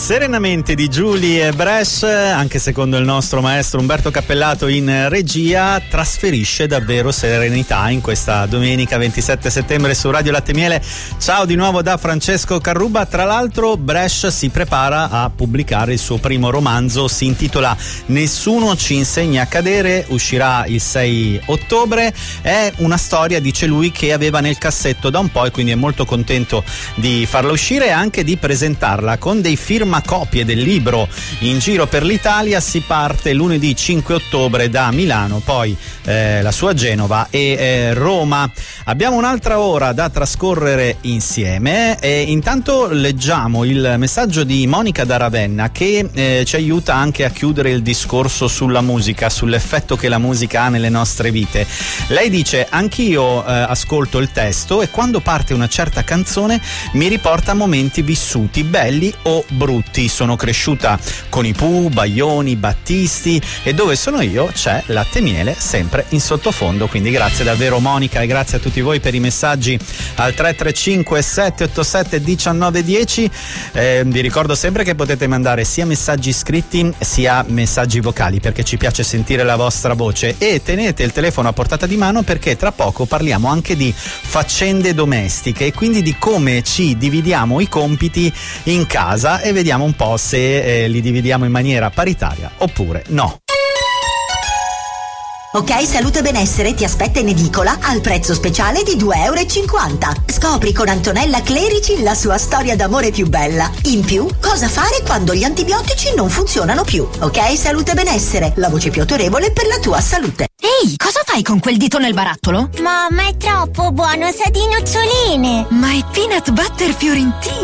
Serenamente di Julie e Bresh, anche secondo il nostro maestro Umberto Cappellato in regia, trasferisce davvero serenità in questa domenica 27 settembre su Radio Latte Miele. Ciao di nuovo da Francesco Carruba. Tra l'altro Bresh si prepara a pubblicare il suo primo romanzo, si intitola Nessuno ci insegna a cadere, uscirà il 6 ottobre. È una storia, dice lui, che aveva nel cassetto da un po' e quindi è molto contento di farla uscire e anche di presentarla con dei firmacopie del libro in giro per l'Italia. Si parte lunedì 5 ottobre da Milano, poi la sua Genova e Roma. Abbiamo un'altra ora da trascorrere insieme e intanto leggiamo il messaggio di Monica da Ravenna che ci aiuta anche a chiudere il discorso sulla musica, sull'effetto che la musica ha nelle nostre vite. Lei dice: anch'io ascolto il testo e quando parte una certa canzone mi riporta a momenti vissuti, belli o brutti. Sono cresciuta con i Pooh, Baglioni, Battisti e dove sono io c'è Latte Miele sempre in sottofondo. Quindi grazie davvero Monica e grazie a tutti voi per i messaggi al 335 787 1910. Vi ricordo sempre che potete mandare sia messaggi scritti sia messaggi vocali perché ci piace sentire la vostra voce, e tenete il telefono a portata di mano perché tra poco parliamo anche di faccende domestiche e quindi di come ci dividiamo i compiti in casa e vediamo un po' se li dividiamo in maniera paritaria oppure no. Ok, Salute e Benessere ti aspetta in edicola al prezzo speciale di €2,50. Scopri con Antonella Clerici la sua storia d'amore più bella. In più, cosa fare quando gli antibiotici non funzionano più. Ok, Salute e Benessere, la voce più autorevole per la tua salute. Ehi, cosa fai con quel dito nel barattolo? Mamma, è troppo buono, sa di noccioline. Ma è peanut butter fiorentino.